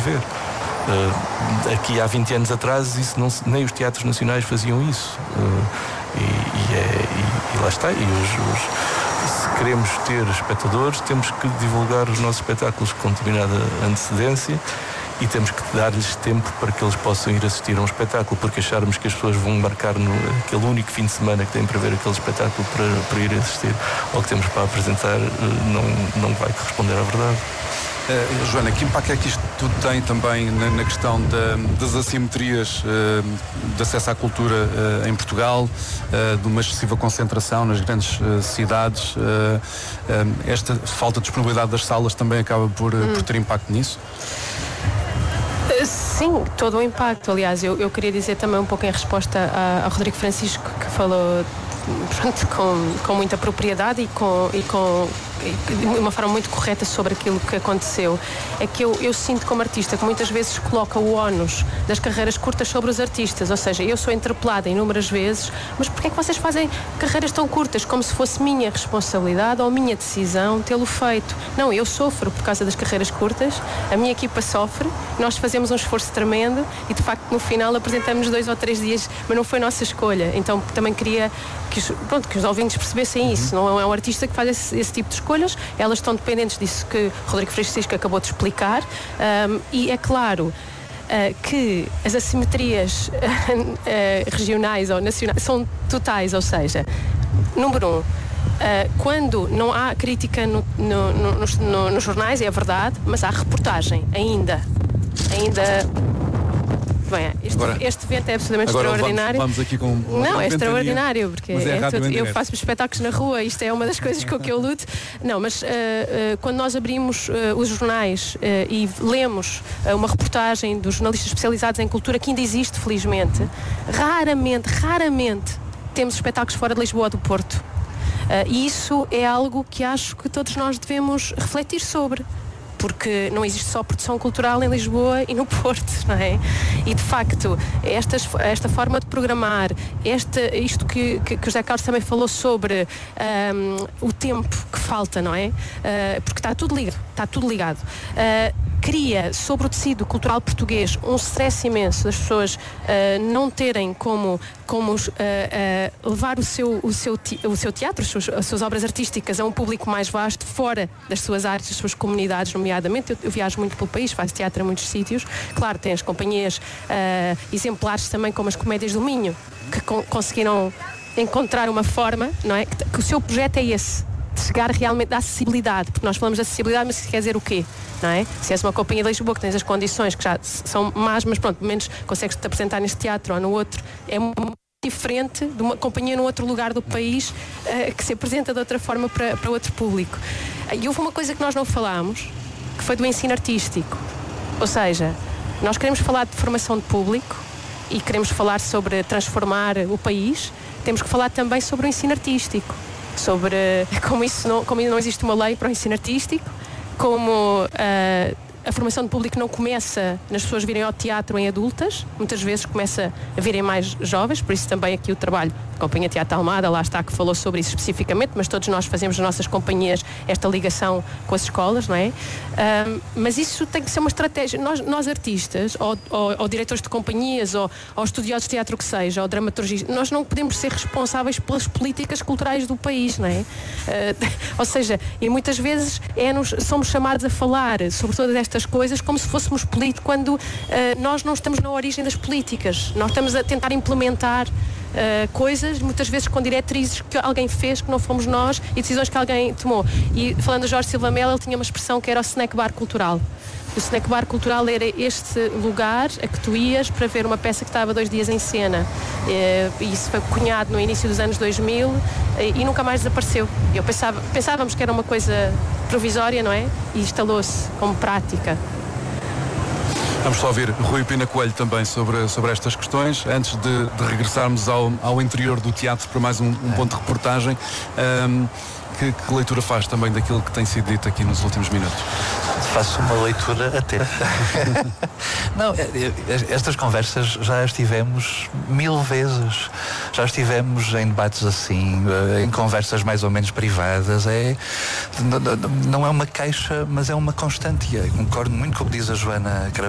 ver. Aqui há 20 anos atrás nem os teatros nacionais faziam isso. E lá está. Se queremos ter espectadores, temos que divulgar os nossos espetáculos com determinada antecedência e temos que dar-lhes tempo para que eles possam ir assistir a um espetáculo, porque acharmos que as pessoas vão marcar aquele único fim de semana que têm para ver aquele espetáculo para ir assistir ou que temos para apresentar, não vai corresponder à verdade. Joana, que impacto é que isto tudo tem também na questão das assimetrias de acesso à cultura em Portugal, de uma excessiva concentração nas grandes cidades? Esta falta de disponibilidade das salas também acaba por ter impacto nisso? Sim, todo o impacto. Aliás, eu queria dizer também um pouco em resposta ao Rodrigo Francisco, que falou com muita propriedade e de uma forma muito correta sobre aquilo que aconteceu. É que eu sinto como artista que muitas vezes coloca o ónus das carreiras curtas sobre os artistas, ou seja, eu sou interpelada inúmeras vezes, mas porquê é que vocês fazem carreiras tão curtas, como se fosse minha responsabilidade ou minha decisão tê-lo feito? Não, eu sofro por causa das carreiras curtas, a minha equipa sofre, nós fazemos um esforço tremendo e de facto no final apresentamos 2 ou 3 dias, mas não foi nossa escolha. Então também queria que os ouvintes percebessem isso. Não é um artista que faz esse tipo de escolhas, elas estão dependentes disso que o Rodrigo Francisco acabou de explicar, e é claro que as assimetrias regionais ou nacionais são totais, ou seja, número 1, quando não há crítica nos jornais, é verdade, mas há reportagem ainda. Bem, este evento é absolutamente extraordinário. Vamos aqui com não, é extraordinário, porque eu faço espetáculos na rua, isto é uma das coisas com que eu luto. Não, mas quando nós abrimos os jornais e lemos uma reportagem dos jornalistas especializados em cultura, que ainda existe, felizmente, raramente temos espetáculos fora de Lisboa ou do Porto. E isso é algo que acho que todos nós devemos refletir sobre. Porque não existe só produção cultural em Lisboa e no Porto, não é? E de facto, esta forma de programar, isto que o José Carlos também falou sobre o tempo que falta, não é? Porque está tudo ligado. Cria sobre o tecido cultural português um stress imenso das pessoas não terem como levar o seu teatro, as suas obras artísticas a um público mais vasto, fora das suas áreas, das suas comunidades, nomeadamente. Eu viajo muito pelo país, faço teatro em muitos sítios. Claro, tem as companhias exemplares também, como as Comédias do Minho, que conseguiram encontrar uma forma, não é? Que o seu projeto é esse, de chegar realmente à acessibilidade, porque nós falamos de acessibilidade, mas isso quer dizer o quê? Não é? Se és uma companhia de Lisboa que tens as condições que já são más, mas pronto, pelo menos consegues-te apresentar neste teatro ou no outro, é muito diferente de uma companhia no outro lugar do país que se apresenta de outra forma para outro público. E houve uma coisa que nós não falámos, que foi do ensino artístico. Ou seja, nós queremos falar de formação de público e queremos falar sobre transformar o país, temos que falar também sobre o ensino artístico, sobre como não existe uma lei para o ensino artístico, como a formação de público não começa nas pessoas virem ao teatro em adultas, muitas vezes começa a virem mais jovens, por isso também aqui o trabalho da Companhia Teatro Almada, lá está, que falou sobre isso especificamente, mas todos nós fazemos nas nossas companhias esta ligação com as escolas, não é? Mas isso tem que ser uma estratégia. Nós artistas, ou diretores de companhias, ou estudiosos de teatro que seja, ou dramaturgistas, nós não podemos ser responsáveis pelas políticas culturais do país, não é? Ou seja, e muitas vezes somos chamados a falar sobre todas estas coisas como se fôssemos políticos, quando nós não estamos na origem das políticas. Nós estamos a tentar implementar coisas, muitas vezes com diretrizes que alguém fez, que não fomos nós, e decisões que alguém tomou. E falando de Jorge Silva Melo, ele tinha uma expressão que era o snack bar cultural. O snack bar cultural era este lugar a que tu ias para ver uma peça que estava 2 dias em cena. E isso foi cunhado no início dos anos 2000 e nunca mais desapareceu. Pensávamos que era uma coisa provisória, não é? E instalou-se como prática. Vamos só ouvir Rui Pina Coelho também sobre estas questões, antes de regressarmos ao interior do teatro para mais um ponto de reportagem. Que leitura faz também daquilo que tem sido dito aqui nos últimos minutos? Faço uma leitura até. Não, estas conversas já as tivemos 1000 vezes. Já estivemos em debates assim, em conversas mais ou menos privadas. Não é uma queixa, mas é uma constante. Eu concordo muito com o que diz a Joana